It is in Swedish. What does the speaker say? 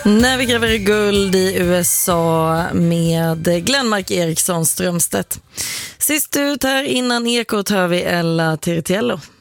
När vi gräver guld i USA med Glenmark Eriksson Strömstedt. Sist ut här innan Ekot hör vi Ella Tiritiello.